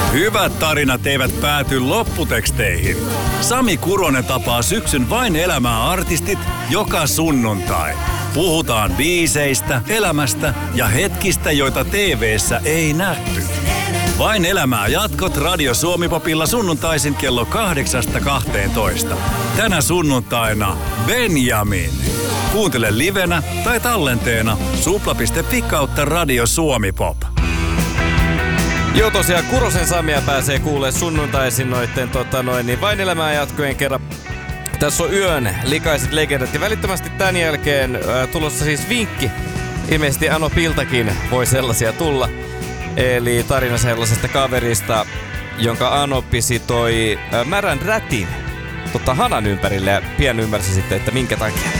Hyvät tarinat eivät pääty lopputeksteihin. Sami Kuronen tapaa syksyn Vain elämää -artistit joka sunnuntai. Puhutaan biiseistä, elämästä ja hetkistä, joita TV:ssä ei nähty. Vain elämää -jatkot Radio Suomi-popilla sunnuntaisin kello 8-12. Tänä sunnuntaina Benjamin. Kuuntele livenä tai tallenteena supla.fi/Radio Suomi-pop. Joo, tosiaan Kurosen Samia pääsee kuulee sunnuntaisin noitten niin Vain elämää -jatkojen kerran. Tässä on yön likaiset legendat ja välittömästi tämän jälkeen tulossa siis vinkki. Ilmeisesti Ano Piltakin voi sellaisia tulla. Eli tarina sellaisesta kaverista, jonka Anoppi toi märän rätin hanan ympärille ja pian ymmärsi sitten, että minkä takia.